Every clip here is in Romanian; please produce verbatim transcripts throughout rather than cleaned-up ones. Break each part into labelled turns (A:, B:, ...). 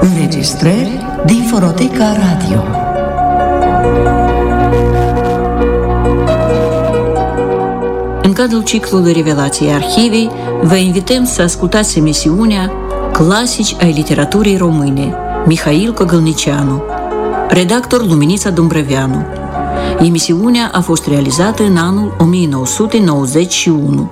A: Înregistrări din Fonoteca Radio. În cadrul ciclului Revelației Arhivei, vă invităm să ascultați emisiunea Clasici ai literaturii române, Mihail Cogălnicianu, redactor Luminița Dumbrăveanu. Emisiunea a fost realizată în anul o mie nouă sute nouăzeci și unu.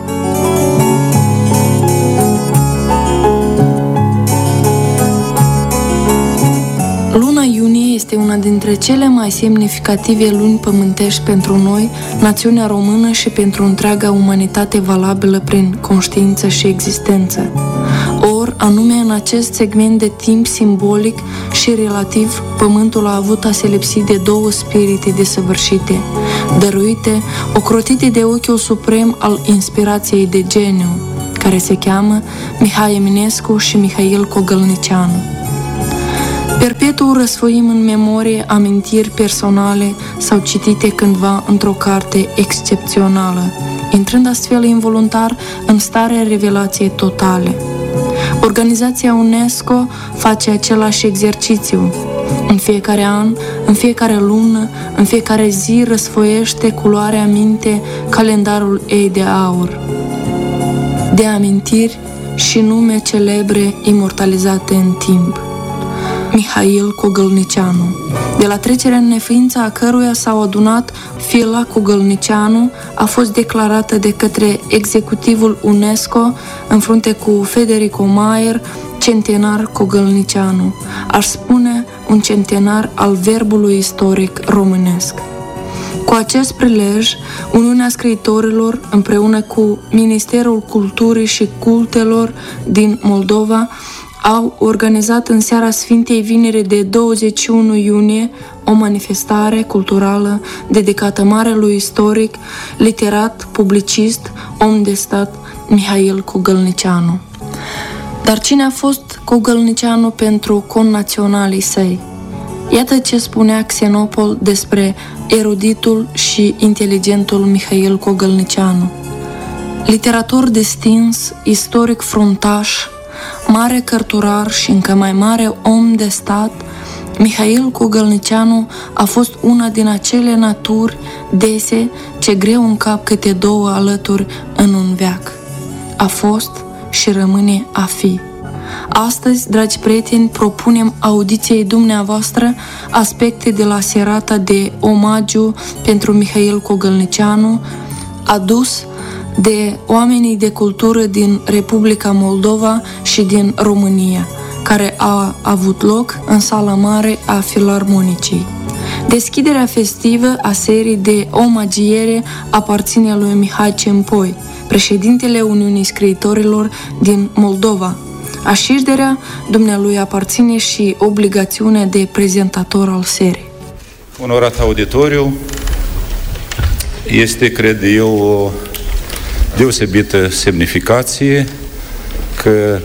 B: Luna iunie este una dintre cele mai semnificative luni pământești pentru noi, națiunea română, și pentru întreaga umanitate valabilă prin conștiință și existență. Or, anume în acest segment de timp simbolic și relativ, pământul a avut a se lipsi de două spirite desăvârșite, dăruite, ocrotite de ochiul suprem al inspirației de geniu, care se cheamă Mihai Eminescu și Mihail Cogălnicianu. Perpetuul răsfoim în memorie amintiri personale sau citite cândva într-o carte excepțională, intrând astfel involuntar în starea revelației totale. Organizația UNESCO face același exercițiu. În fiecare an, în fiecare lună, în fiecare zi răsfoiește culoarea minte calendarul ei de aur, de amintiri și nume celebre imortalizate în timp. Mihail Cogălnicianu, de la trecerea în neființă a căruia s-au adunat fila Cogălnicianu, a fost declarată de către executivul UNESCO în frunte cu Federico Maier centenar Cogălnicianu, aș spune un centenar al verbului istoric românesc. Cu acest prilej, Uniunea Scriitorilor, împreună cu Ministerul Culturii și Cultelor din Moldova, au organizat în seara Sfintei Vineri de douăzeci și unu iunie o manifestare culturală dedicată marelui istoric, literat, publicist, om de stat Mihail Cogălnicianu. Dar cine a fost Cogălnicianu pentru connaționalii săi? Iată ce spunea Xenopol despre eruditul și inteligentul Mihail Cogălnicianu. Literator distins, istoric fruntaș, mare cărturar și încă mai mare om de stat, Mihail Cogălnicianu a fost una din acele naturi dese ce greu în cap câte două alături în un veac. A fost și rămâne a fi. Astăzi, dragi prieteni, propunem audiției dumneavoastră aspecte de la serata de omagiu pentru Mihail Cogălnicianu, adus de oamenii de cultură din Republica Moldova și din România, care a avut loc în sala mare a Filarmonicii. Deschiderea festivă a serii de omagiere aparține lui Mihai Cempoi, președintele Uniunii Scriitorilor din Moldova. Așirderea dumnealui aparține și obligațiunea de prezentator al serii.
C: Onorat auditoriu, este, cred eu, o deosebită semnificație că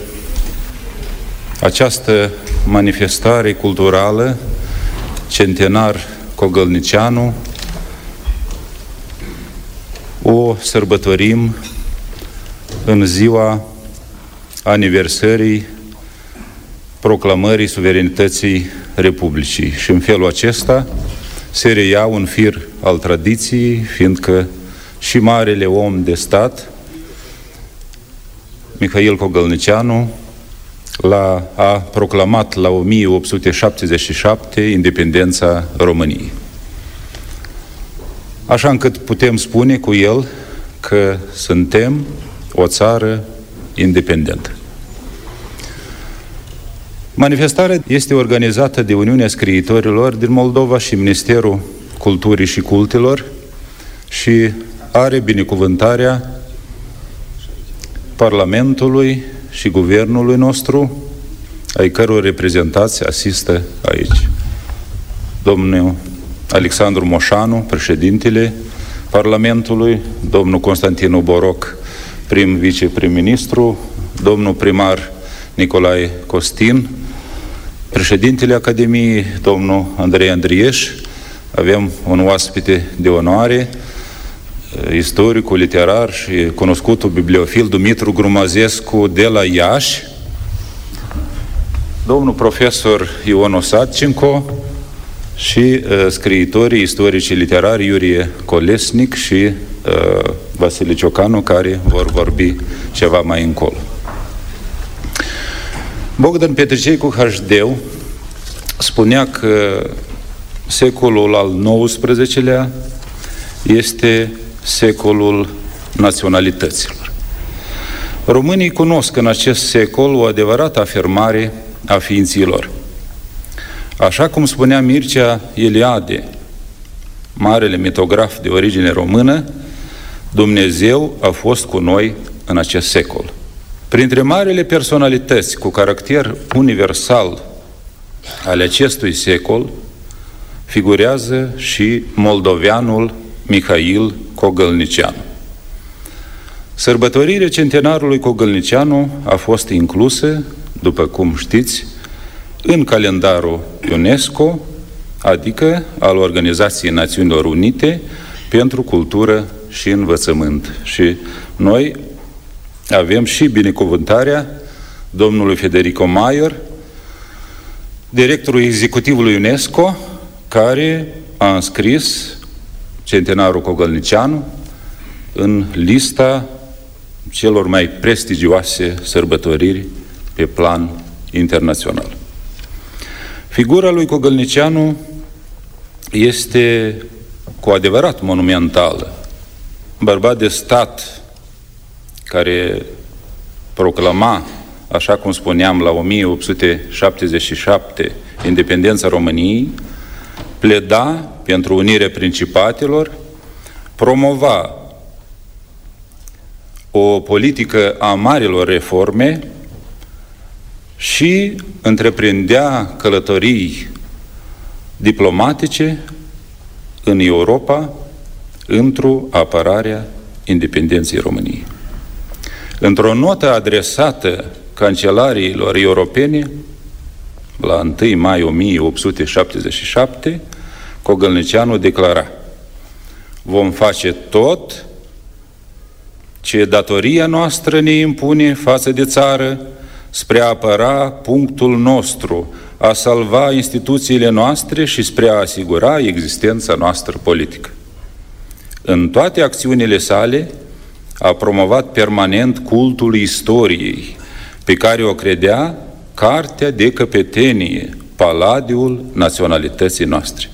C: această manifestare culturală, centenar Cogălnicianu, o sărbătorim în ziua aniversării proclamării suverenității Republicii. Și în felul acesta se reia un fir al tradiției, fiindcă și marele om de stat, Mihail Cogălnicianu, l-a, a proclamat la o mie opt sute șaptezeci și șapte independența României. Așa încât putem spune cu el că suntem o țară independentă. Manifestarea este organizată de Uniunea Scriitorilor din Moldova și Ministerul Culturii și Cultelor și are binecuvântarea Parlamentului și Guvernului nostru, ai căror reprezentați asistă aici. Domnul Alexandru Moșanu, președintele Parlamentului, domnul Constantin Oboroc, prim viceprim-ministru, domnul primar Nicolae Costin, președintele Academiei, domnul Andrei Andrieș. Avem un oaspete de onoare, istoricul, literar și cunoscutul bibliofil Dumitru Grumazescu de la Iași, domnul profesor Ion Osadchenko și uh, scriitorii istorici literari Iurie Colesnic și uh, Vasile Ciocanu, care vor vorbi ceva mai încolo. Bogdan Petricei H D spunea că secolul al nouăsprezecelea este secolul naționalităților. Românii cunosc în acest secol o adevărată afirmare a ființii lor. Așa cum spunea Mircea Eliade, marele mitograf de origine română, Dumnezeu a fost cu noi în acest secol. Printre marele personalități cu caracter universal ale acestui secol figurează și moldoveanul Mihail Cogălnicianu. Sărbătorirea centenarului Cogălnicianu a fost inclusă, după cum știți, în calendarul UNESCO, adică al Organizației Națiunilor Unite pentru Cultură și Învățământ. Și noi avem și binecuvântarea domnului Federico Maier, directorul executivului UNESCO, care a înscris centenarul Cogălnicianu în lista celor mai prestigioase sărbătoriri pe plan internațional. Figura lui Cogălnicianu este cu adevărat monumentală. Bărbat de stat care proclama, așa cum spuneam, la o mie opt sute șaptezeci și șapte independența României, pleda pentru unirea principatelor, promova o politică a marilor reforme și întreprindea călătorii diplomatice în Europa într-o apărarea independenței României. Într-o notă adresată cancelariilor europene, la întâi mai o mie opt sute șaptezeci și șapte, Cogălnicianu declara: vom face tot ce datoria noastră ne impune față de țară spre a apăra punctul nostru, a salva instituțiile noastre și spre a asigura existența noastră politică. În toate acțiunile sale a promovat permanent cultul istoriei, pe care o credea cartea de căpetenie, paladiul naționalității noastre.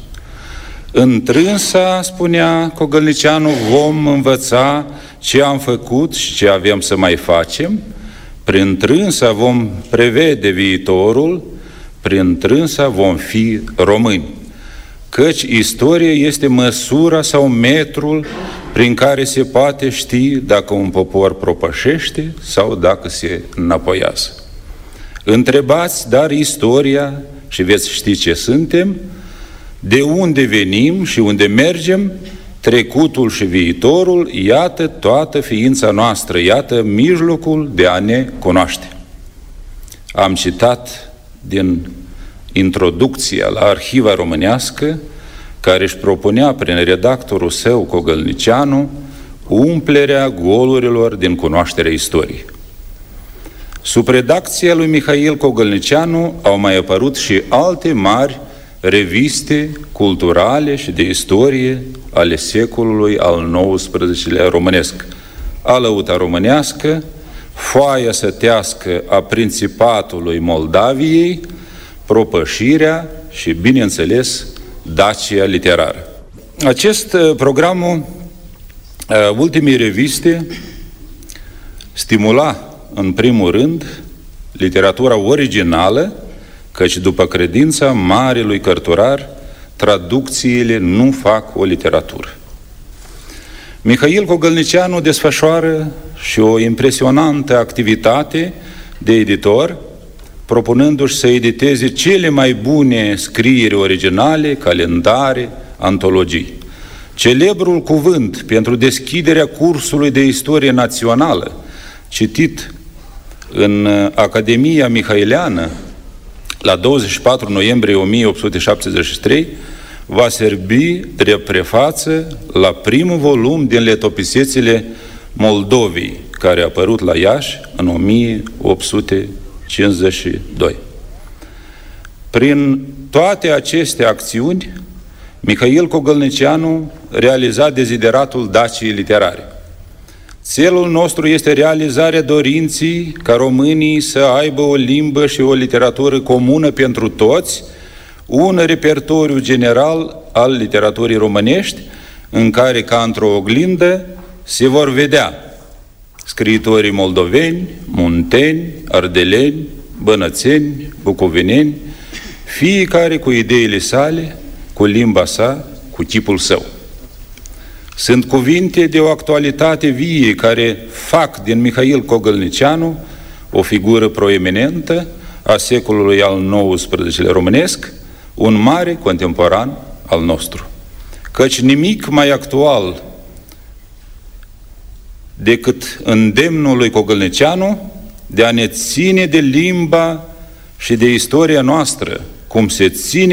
C: Întrânsa, spunea Cogălnicianu, vom învăța ce am făcut și ce avem să mai facem, prin trânsa vom prevede viitorul, prin trânsa vom fi români. Căci istoria este măsura sau metrul prin care se poate ști dacă un popor propășește sau dacă se înapoiază. Întrebați, dar istoria, și veți ști ce suntem, de unde venim și unde mergem, trecutul și viitorul, iată toată ființa noastră, iată mijlocul de a ne cunoaște. Am citat din introducția la Arhiva Românească, care își propunea prin redactorul său Cogălnicianu umplerea golurilor din cunoașterea istoriei. Sub redacția lui Mihail Cogălnicianu au mai apărut și alte mari reviste culturale și de istorie ale secolului al nouăsprezecelea românesc: Alăuta românească, Foaia sătească a Principatului Moldaviei, Propășirea și, bineînțeles, Dacia literară. Acest programul ultimii reviste stimula, în primul rând, literatura originală, căci, după credința marelui cărturar, traducțiile nu fac o literatură. Mihail Cogălnicianu desfășoară și o impresionantă activitate de editor, propunându-și să editeze cele mai bune scrieri originale, calendare, antologii. Celebrul cuvânt pentru deschiderea cursului de istorie națională, citit în Academia Mihaileană la douăzeci și patru noiembrie o mie opt sute șaptezeci și trei, va servi de prefață la primul volum din Letopisețele Moldovei, care a apărut la Iași în o mie opt sute cincizeci și doi. Prin toate aceste acțiuni, Mihail Cogălnicianu realiza dezideratul Daciei literare. Țelul nostru este realizarea dorinții ca românii să aibă o limbă și o literatură comună pentru toți, un repertoriu general al literaturii românești, în care, ca într-o oglindă, se vor vedea scriitorii moldoveni, munteni, ardeleni, bănățeni, bucoveneni, fiecare cu ideile sale, cu limba sa, cu chipul său. Sunt cuvinte de o actualitate vie care fac din Mihail Cogălnicianu o figură proeminentă a secolului al nouăsprezecelea românesc, un mare contemporan al nostru. Căci nimic mai actual decât îndemnul lui Cogălnicianu de a ne ține de limba și de istoria noastră, cum se ține